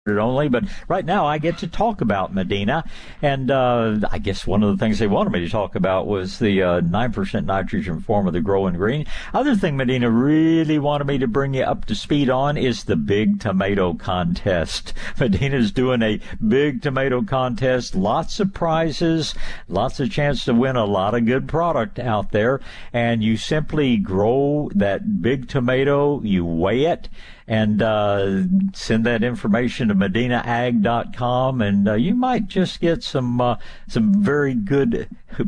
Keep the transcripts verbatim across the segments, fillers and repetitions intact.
only, but right now I get to talk about Medina, and uh, I guess one of the things they wanted me to talk about was the uh, nine percent nitrogen form of the Growing Green. Other thing Medina really wanted me to bring you up to speed on is the Big Tomato Contest. Medina's doing a Big Tomato Contest, lots of prizes, lots of chance to win a lot of good product out there, and you simply grow that big tomato, you weigh it, and uh, send that information to medina ag dot com, and uh, you might just get some uh, some very good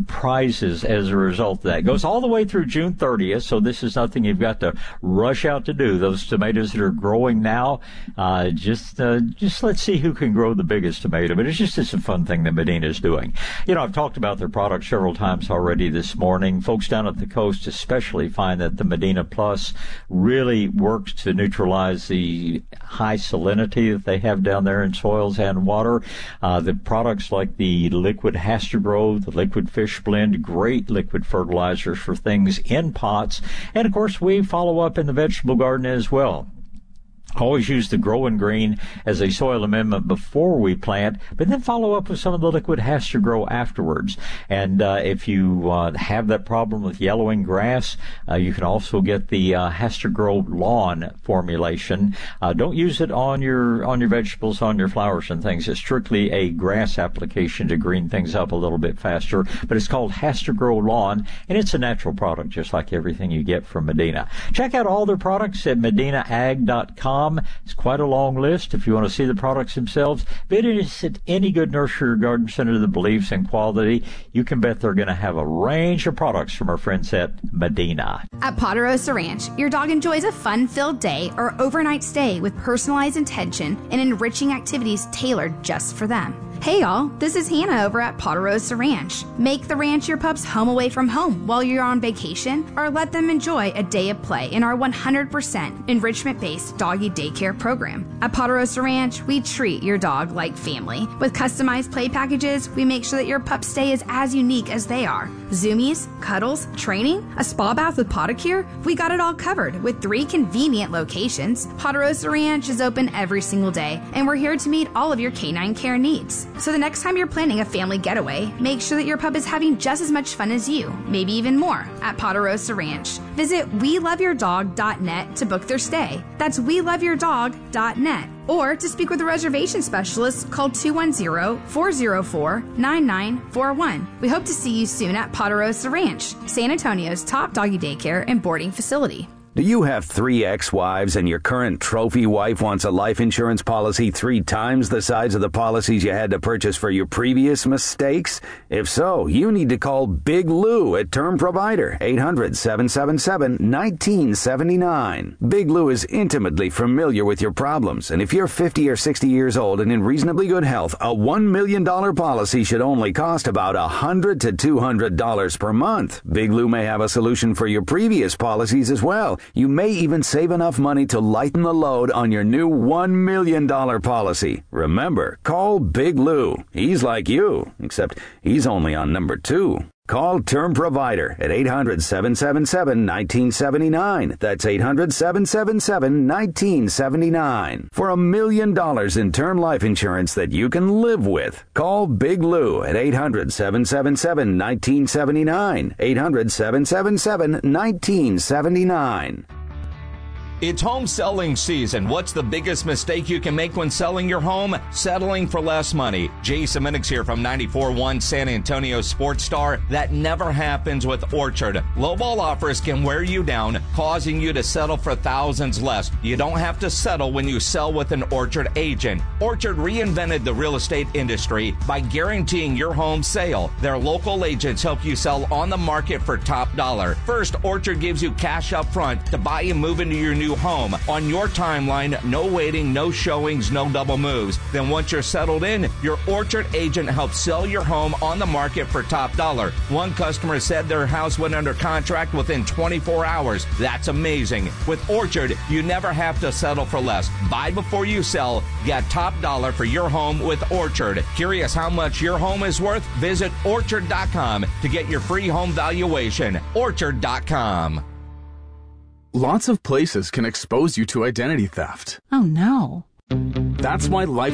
prizes as a result of that. It goes all the way through June thirtieth, so this is nothing you've got to rush out to do. Those tomatoes that are growing now, uh, just uh, just let's see who can grow the biggest tomato. But it's just it's a fun thing that Medina is doing. You know, I've talked about their products several times already this morning. Folks down at the coast especially find that the Medina Plus really works to neutralize the high salinity that they have down there in soils and water. Uh, the products like the liquid Hastrogrow, the liquid fish blend, great liquid fertilizers for things in pots. And of course, we follow up in the vegetable garden as well. Always use the Growing Green as a soil amendment before we plant, but then follow up with some of the liquid Hastrogrow afterwards. And uh, if you uh, have that problem with yellowing grass, uh, you can also get the uh, Hastrogrow lawn formulation. Uh, don't use it on your on your vegetables, on your flowers and things. It's strictly a grass application to green things up a little bit faster, but it's called Hastrogrow Lawn, and it's a natural product just like everything you get from Medina. Check out all their products at medina ag dot com. It's quite a long list if you want to see the products themselves. Visit any good nursery or garden center that believes in quality. You can bet they're going to have a range of products from our friends at Medina. At Ponderosa Ranch, your dog enjoys a fun-filled day or overnight stay with personalized attention and enriching activities tailored just for them. Hey y'all, this is Hannah over at Ponderosa Ranch. Make the ranch your pup's home away from home while you're on vacation, or let them enjoy a day of play in our one hundred percent enrichment-based doggy daycare program. At Ponderosa Ranch, we treat your dog like family. With customized play packages, we make sure that your pup's stay is as unique as they are. Zoomies, cuddles, training, a spa bath with Podicure, we got it all covered with three convenient locations. Ponderosa Ranch is open every single day, and we're here to meet all of your canine care needs. So the next time you're planning a family getaway, make sure that your pup is having just as much fun as you, maybe even more, at Ponderosa Ranch. Visit we love your dog dot net to book their stay. That's we love your dog dot net. Or to speak with a reservation specialist, call two one zero, four zero four, nine nine four one. We hope to see you soon at Ponderosa Ranch, San Antonio's top doggy daycare and boarding facility. Do you have three ex-wives and your current trophy wife wants a life insurance policy three times the size of the policies you had to purchase for your previous mistakes? If so, you need to call Big Lou at Term Provider, eight hundred, seven seven seven, one nine seven nine. Big Lou is intimately familiar with your problems, and if you're fifty or sixty years old and in reasonably good health, a one million dollars policy should only cost about one hundred to two hundred dollars per month. Big Lou may have a solution for your previous policies as well. You may even save enough money to lighten the load on your new one million dollars policy. Remember, call Big Lou. He's like you, except he's only on number two. Call Term Provider at eight hundred, seven seven seven, one nine seven nine. That's eight hundred, seven seven seven, one nine seven nine. For a million dollars in term life insurance that you can live with. Call Big Lou at eight hundred, seven seven seven, one nine seven nine. eight hundred, seven seven seven, one nine seven nine. It's home selling season. What's the biggest mistake you can make when selling your home? Settling for less money. Jason Minix here from ninety-four point one San Antonio Sports Star. That never happens with Orchard. Lowball offers can wear you down, causing you to settle for thousands less. You don't have to settle when you sell with an Orchard agent. Orchard reinvented the real estate industry by guaranteeing your home sale. Their local agents help you sell on the market for top dollar. First, Orchard gives you cash up front to buy and move into your new home on your timeline. No waiting, no showings, no double moves. Then once you're settled in, your Orchard agent helps sell your home on the market for top dollar. One customer said their house went under contract within twenty-four hours. That's amazing. With Orchard, you never have to settle for less. Buy before you sell. Get top dollar for your home with Orchard. Curious how much your home is worth? Visit orchard dot com to get your free home valuation. orchard dot com. Lots of places can expose you to identity theft. Oh no. That's why life